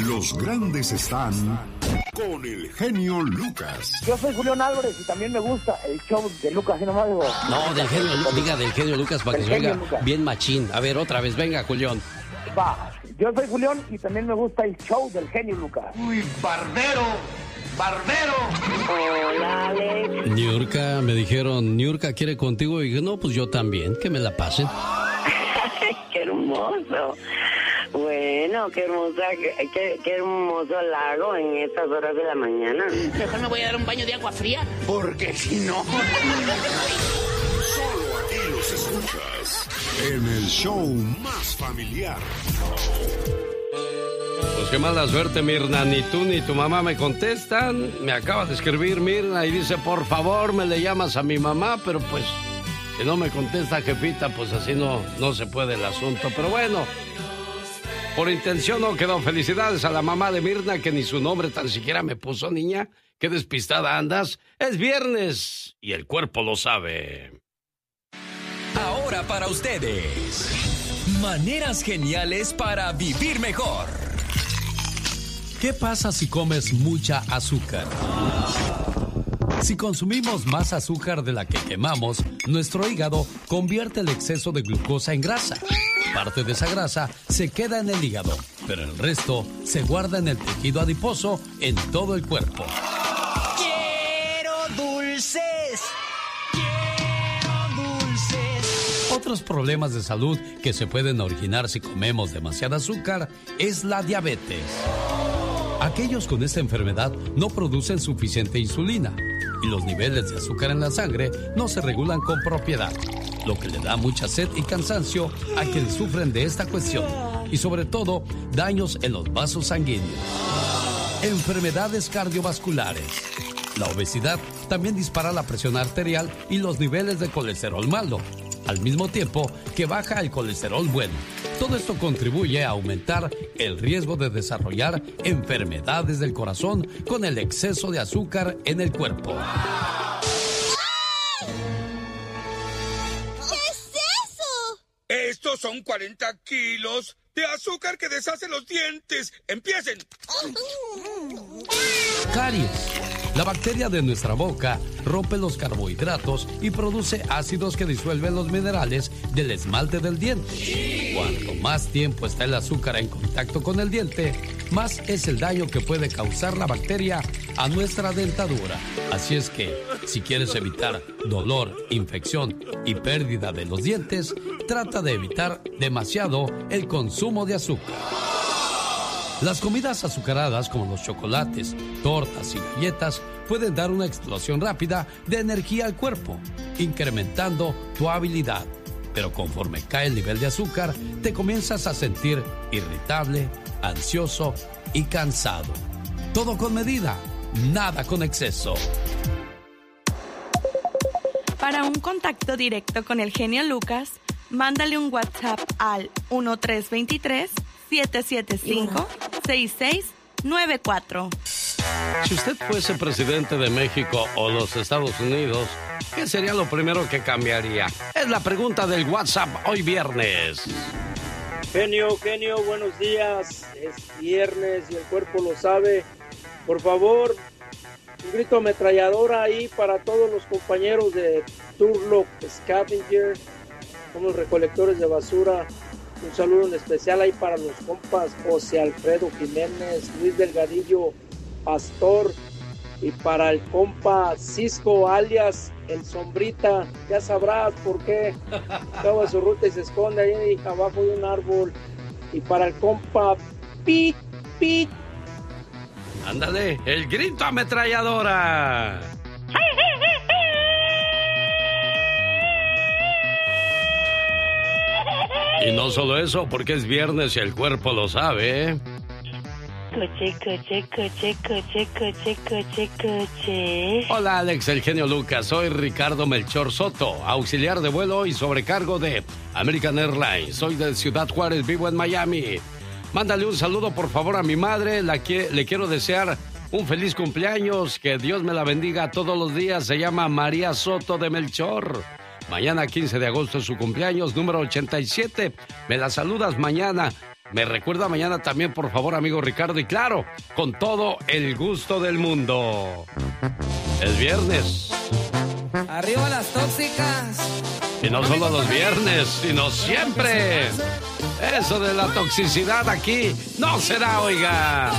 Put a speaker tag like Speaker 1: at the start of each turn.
Speaker 1: Los grandes están con el genio Lucas.
Speaker 2: Yo soy Julián Álvarez y también me gusta el show de Lucas. ¿Sí nomás digo?
Speaker 3: No, del genio, diga del genio Lucas para que se oiga bien machín. A ver, otra vez, venga, Julián.
Speaker 2: Va, yo soy Julián y también me gusta el show del genio Lucas.
Speaker 4: ¡Uy, barbero! ¡Barbero!
Speaker 2: Hola, Alex.
Speaker 3: Niurka, me dijeron, Niurka quiere contigo. Y dije, no, pues yo también, que me la pasen.
Speaker 5: ¡Qué hermoso! Bueno, qué hermoso lago en estas horas de la mañana.
Speaker 6: Mejor me voy a dar un baño de agua fría.
Speaker 4: Porque si no...
Speaker 1: Solo aquí los escuchas en el show más familiar.
Speaker 3: Pues qué mala suerte, Mirna. Ni tú ni tu mamá me contestan. Me acaba de escribir Mirna y dice, por favor, me le llamas a mi mamá, pero pues... Si no me contesta, jefita, pues así no se puede el asunto. Pero bueno, por intención no quedó. Felicidades a la mamá de Mirna, que ni su nombre tan siquiera me puso, niña. Qué despistada andas. Es viernes y el cuerpo lo sabe.
Speaker 7: Ahora para ustedes, maneras geniales para vivir mejor.
Speaker 3: ¿Qué pasa si comes mucha azúcar? Si consumimos más azúcar de la que quemamos, nuestro hígado convierte el exceso de glucosa en grasa. Parte de esa grasa se queda en el hígado, pero el resto se guarda en el tejido adiposo en todo el cuerpo.
Speaker 7: ¡Quiero dulces! ¡Quiero dulces!
Speaker 3: Otros problemas de salud que se pueden originar si comemos demasiada azúcar es la diabetes. Aquellos con esta enfermedad no producen suficiente insulina y los niveles de azúcar en la sangre no se regulan con propiedad, lo que le da mucha sed y cansancio a quienes sufren de esta cuestión y sobre todo daños en los vasos sanguíneos. Enfermedades cardiovasculares. La obesidad también dispara la presión arterial y los niveles de colesterol malo, al mismo tiempo que baja el colesterol bueno. Todo esto contribuye a aumentar el riesgo de desarrollar enfermedades del corazón con el exceso de azúcar en el cuerpo.
Speaker 8: ¿Qué es eso?
Speaker 4: Estos son 40 kilos de azúcar que deshace los dientes. ¡Empiecen!
Speaker 3: Caries. La bacteria de nuestra boca rompe los carbohidratos y produce ácidos que disuelven los minerales del esmalte del diente. Cuanto más tiempo está el azúcar en contacto con el diente, más es el daño que puede causar la bacteria a nuestra dentadura. Así es que, si quieres evitar dolor, infección y pérdida de los dientes, trata de evitar demasiado el consumo de azúcar. Las comidas azucaradas como los chocolates, tortas y galletas pueden dar una explosión rápida de energía al cuerpo, incrementando tu habilidad. Pero conforme cae el nivel de azúcar, te comienzas a sentir irritable, ansioso y cansado. Todo con medida, nada con exceso.
Speaker 9: Para un contacto directo con el genio Lucas, mándale un WhatsApp al 1323-775-6694.
Speaker 3: Si usted fuese presidente de México o los Estados Unidos, ¿qué sería lo primero que cambiaría? Es la pregunta del WhatsApp hoy viernes.
Speaker 10: Genio, buenos días. Es viernes y el cuerpo lo sabe. Por favor, un grito ametralladora ahí para todos los compañeros de Turlock Scavenger, somos recolectores de basura. Un saludo en especial ahí para los compas José Alfredo Jiménez, Luis Delgadillo Pastor, y para el compa Cisco alias El Sombrita. Ya sabrás por qué acaba su ruta y se esconde ahí abajo de un árbol. Y para el compa Pit.
Speaker 3: Ándale, el grito ametralladora. Y no solo eso, porque es viernes y el cuerpo lo sabe, ¿eh?
Speaker 5: Coche.
Speaker 3: Hola, Alex, el genio Lucas. Soy Ricardo Melchor Soto, auxiliar de vuelo y sobrecargo de American Airlines. Soy de Ciudad Juárez, vivo en Miami. Mándale un saludo, por favor, a mi madre. Le quiero desear un feliz cumpleaños. Que Dios me la bendiga todos los días. Se llama María Soto de Melchor. Mañana, 15 de agosto, es su cumpleaños, número 87. Me la saludas mañana. Me recuerda mañana también, por favor, amigo Ricardo. Y claro, con todo el gusto del mundo. Es viernes.
Speaker 8: Arriba las tóxicas.
Speaker 3: Y no solo los viernes, sino siempre. Eso de la toxicidad aquí no será, oiga.